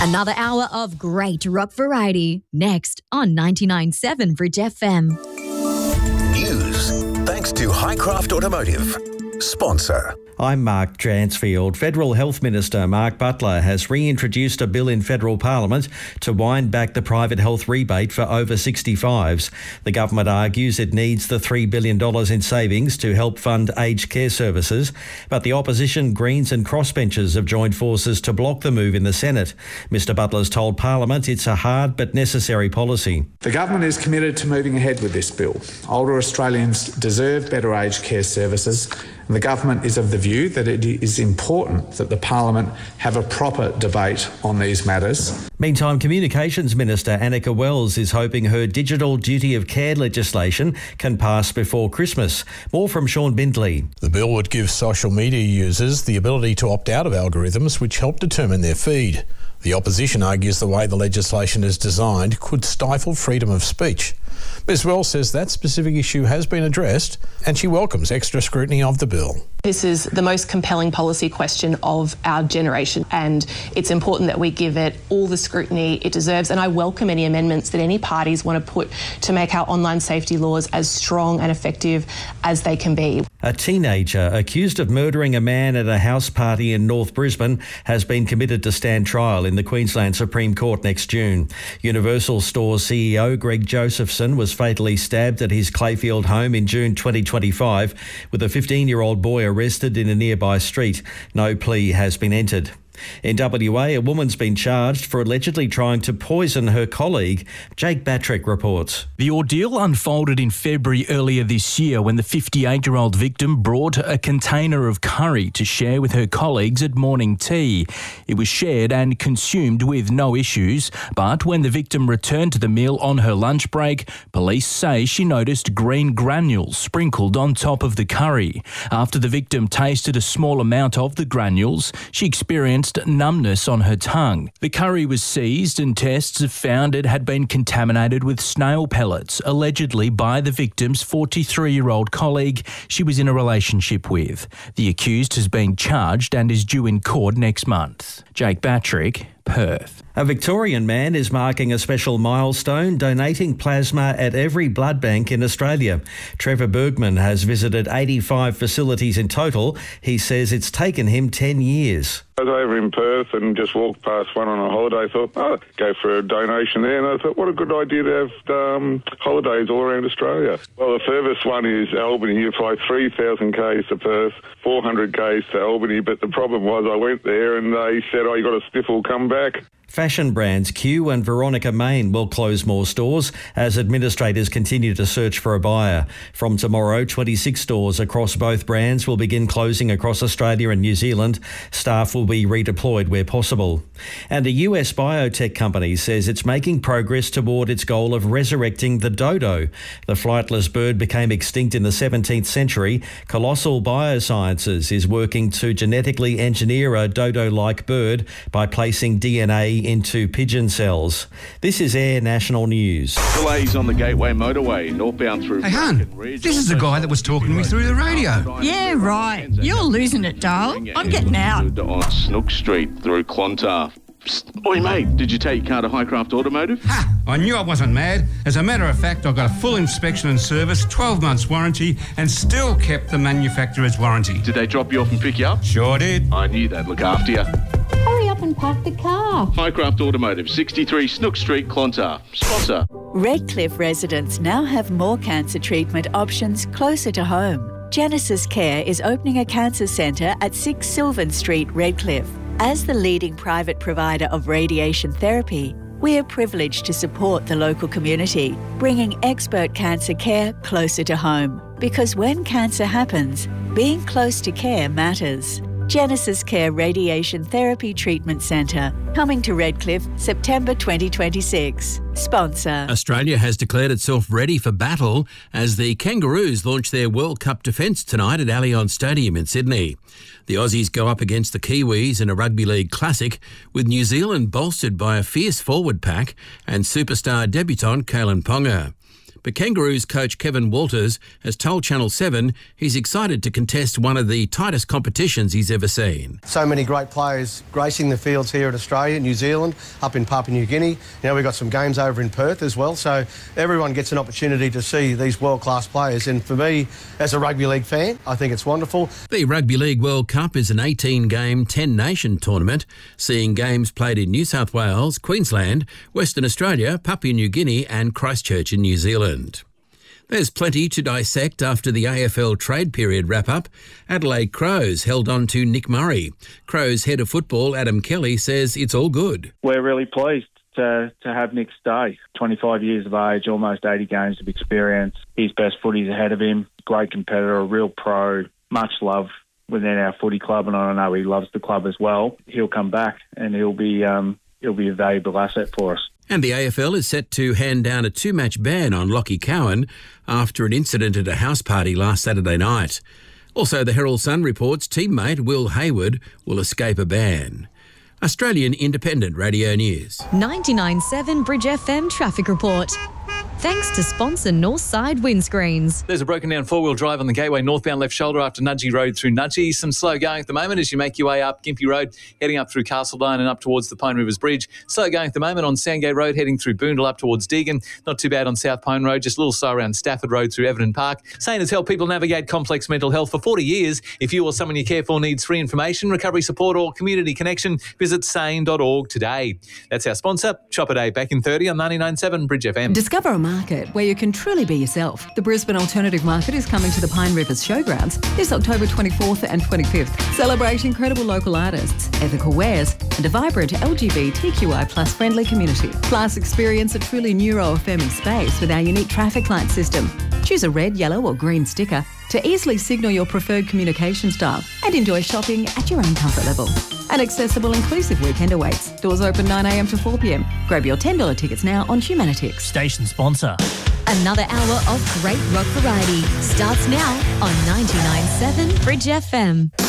Another hour of great rock variety next on 99.7 Bridge FM. News thanks to Highcraft Automotive. Sponsor. I'm Mark Dransfield. Federal Health Minister Mark Butler has reintroduced a bill in federal parliament to wind back the private health rebate for over 65s. The government argues it needs the $3 billion in savings to help fund aged care services, but the opposition, Greens and crossbenchers have joined forces to block the move in the Senate. Mr Butler's told Parliament it's a hard but necessary policy. The government is committed to moving ahead with this bill. Older Australians deserve better aged care services, and the government is of the view that it is important that the Parliament have a proper debate on these matters. Meantime, Communications Minister Annika Wells is hoping her digital duty of care legislation can pass before Christmas. More from Sean Bindley. The bill would give social media users the ability to opt out of algorithms which help determine their feed. The opposition argues the way the legislation is designed could stifle freedom of speech. Ms Wells says that specific issue has been addressed and she welcomes extra scrutiny of the bill. This is the most compelling policy question of our generation, and it's important that we give it all the scrutiny it deserves, and I welcome any amendments that any parties want to put to make our online safety laws as strong and effective as they can be. A teenager accused of murdering a man at a house party in North Brisbane has been committed to stand trial in the Queensland Supreme Court next June. Universal Stores CEO Greg Josephson was fatally stabbed at his Clayfield home in June 2025, with a 15-year-old boy arrested in a nearby street. No plea has been entered. In WA, a woman's been charged for allegedly trying to poison her colleague. Jake Batrick reports. The ordeal unfolded in February earlier this year when the 58-year-old victim brought a container of curry to share with her colleagues at morning tea. It was shared and consumed with no issues, but when the victim returned to the meal on her lunch break, police say she noticed green granules sprinkled on top of the curry. After the victim tasted a small amount of the granules, she experienced numbness on her tongue. The curry was seized and tests have found it had been contaminated with snail pellets, allegedly by the victim's 43-year-old colleague she was in a relationship with. The accused has been charged and is due in court next month. Jake Batrick, Perth. A Victorian man is marking a special milestone, donating plasma at every blood bank in Australia. Trevor Bergman has visited 85 facilities in total. He says it's taken him 10 years. I was over in Perth and just walked past one on a holiday. Thought, go for a donation there. And I thought, what a good idea to have holidays all around Australia. Well, the furthest one is Albany. You fly 3,000 k's to Perth, 400 k's to Albany. But the problem was I went there and they said, you got a sniffle, come back. Fashion brands Q and Veronica Main will close more stores as administrators continue to search for a buyer. From tomorrow, 26 stores across both brands will begin closing across Australia and New Zealand. Staff will be redeployed where possible. And a US biotech company says it's making progress toward its goal of resurrecting the dodo. The flightless bird became extinct in the 17th century. Colossal Biosciences is working to genetically engineer a dodo-like bird by placing DNA into pigeon cells. This is Air National News. Delays on the Gateway Motorway, northbound through... Hey, hon, this is the guy that was talking to me through the radio. Yeah, right. You're losing it, darling. I'm getting out. On Snook Street through Clontarf. Psst. Oi, mate, did you take your car to Highcraft Automotive? Ha! I knew I wasn't mad. As a matter of fact, I got a full inspection and service, 12 months warranty, and still kept the manufacturer's warranty. Did they drop you off and pick you up? Sure did. I knew they'd look after you. Hurry up and park the car. Highcraft Automotive, 63 Snook Street, Clontarf. Sponsor. Redcliffe residents now have more cancer treatment options closer to home. Genesis Care is opening a cancer centre at 6 Sylvan Street, Redcliffe. As the leading private provider of radiation therapy, we are privileged to support the local community, bringing expert cancer care closer to home. Because when cancer happens, being close to care matters. Genesis Care Radiation Therapy Treatment Centre, coming to Redcliffe, September 2026. Sponsor. Australia has declared itself ready for battle as the Kangaroos launch their World Cup defence tonight at Allianz Stadium in Sydney. The Aussies go up against the Kiwis in a Rugby League Classic, with New Zealand bolstered by a fierce forward pack and superstar debutant Kalen Ponga. But Kangaroos coach Kevin Walters has told Channel 7 he's excited to contest one of the tightest competitions he's ever seen. So many great players gracing the fields here at Australia, New Zealand, up in Papua New Guinea. We've got some games over in Perth as well, so everyone gets an opportunity to see these world-class players. And for me, as a rugby league fan, I think it's wonderful. The Rugby League World Cup is an 18-game, 10-nation tournament, seeing games played in New South Wales, Queensland, Western Australia, Papua New Guinea and Christchurch in New Zealand. There's plenty to dissect after the AFL trade period wrap-up. Adelaide Crows held on to Nick Murray. Crows head of football, Adam Kelly, says it's all good. We're really pleased to have Nick stay. 25 years of age, almost 80 games of experience. His best footy's ahead of him. Great competitor, a real pro, much love within our footy club, and I know he loves the club as well. He'll come back and he'll be a valuable asset for us. And the AFL is set to hand down a 2-match ban on Lachie Cowan after an incident at a house party last Saturday night. Also, the Herald Sun reports teammate Will Hayward will escape a ban. Australian Independent Radio News. 99.7 Bridge FM traffic report. Thanks to sponsor Northside Windscreens. There's a broken down four-wheel drive on the Gateway northbound left shoulder after Nudgee Road through Nudgee. Some slow going at the moment as you make your way up Gympie Road, heading up through Castledine and up towards the Pine Rivers Bridge. Slow going at the moment on Sandgate Road, heading through Boondall up towards Deagon. Not too bad on South Pine Road, just a little slow around Stafford Road through Everton Park. Sane has helped people navigate complex mental health for 40 years. If you or someone you care for needs free information, recovery support or community connection, visit sane.org today. That's our sponsor. Shop a day back in 30 on 99.7 Bridge FM. Discover a market where you can truly be yourself. The Brisbane Alternative Market is coming to the Pine Rivers Showgrounds this October 24th and 25th. Celebrate incredible local artists, ethical wares and a vibrant LGBTQI plus friendly community. Plus experience a truly neuro-affirming space with our unique traffic light system. Choose a red, yellow or green sticker to easily signal your preferred communication style and enjoy shopping at your own comfort level. An accessible, inclusive weekend awaits. Doors open 9 a.m. to 4 p.m. Grab your $10 tickets now on Humanitix. Station sponsor. Another hour of great rock variety starts now on 99.7 Bridge FM.